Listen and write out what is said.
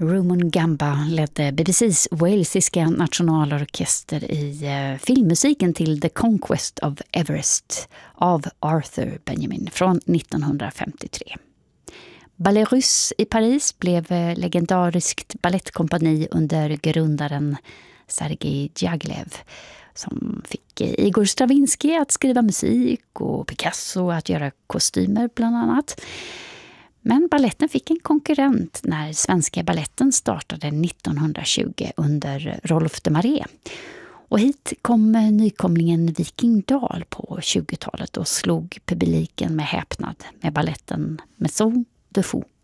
Rumon Gamba ledde BBCs walesiska nationalorkester i filmmusiken till The Conquest of Everest av Arthur Benjamin från 1953. Ballet Russe i Paris blev legendariskt ballettkompani under grundaren Sergej Diaghilev, som fick Igor Stravinsky att skriva musik och Picasso att göra kostymer bland annat. Men balletten fick en konkurrent när Svenska balletten startade 1920 under Rolf de Maré. Och hit kom nykomlingen Viking Dahl på 20-talet och slog publiken med häpnad med balletten Maison de Fou.